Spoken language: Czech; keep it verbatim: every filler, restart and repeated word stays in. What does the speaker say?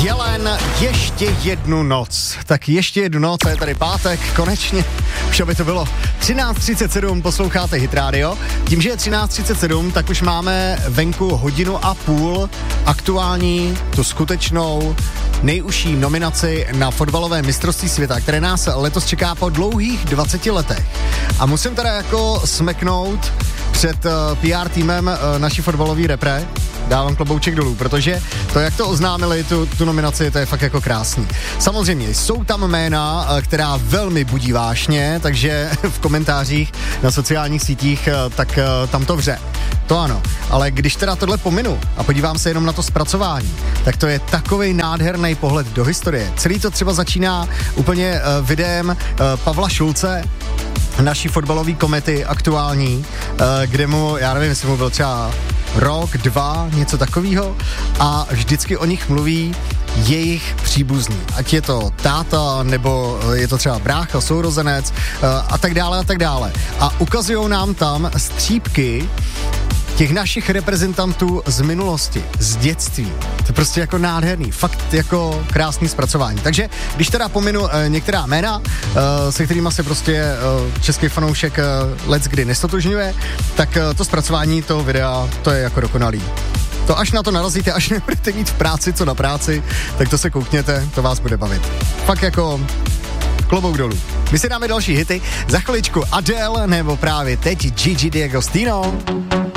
Jelen, ještě jednu noc. Tak ještě jednu noc, a je tady pátek, konečně. Už aby to bylo třináct třicet sedm, posloucháte Hit Radio. Tím, že je třináct třicet sedm, tak už máme venku hodinu a půl aktuální, tu skutečnou nejužší nominaci na fotbalové mistrovství světa, které nás letos čeká po dlouhých dvaceti letech. A musím teda jako smeknout před uh, P R týmem uh, naší fotbalový repre. Dávám klobouček dolů, protože to, jak to oznámili, tu, tu nominaci, to je fakt jako krásný. Samozřejmě jsou tam jména, která velmi budí vášně, takže v komentářích na sociálních sítích tak tam to vře. To ano, ale když teda tohle pominu a podívám se jenom na to zpracování, tak to je takovej nádherný pohled do historie. Celý to třeba začíná úplně uh, videem uh, Pavla Šulce, naší fotbalové komety aktuální, uh, kde mu, já nevím, jestli mu byl třeba rok, dva, něco takového a vždycky o nich mluví jejich příbuzní. Ať je to táta, nebo je to třeba brácha, sourozenec a tak dále a tak dále. A ukazujou nám tam střípky těch našich reprezentantů z minulosti, z dětství. To je prostě jako nádherný, fakt jako krásný zpracování. Takže když teda pominu e, některá jména, e, se kterýma se prostě e, český fanoušek e, leckdy nestotožňuje, tak e, to zpracování toho videa, to je jako dokonalý. To až na to narazíte, až nebudete mít v práci co na práci, tak to se koukněte, to vás bude bavit. Fakt jako klobouk dolů. My si dáme další hity, za chviličku Adele, nebo právě teď Gigi D'Agostino.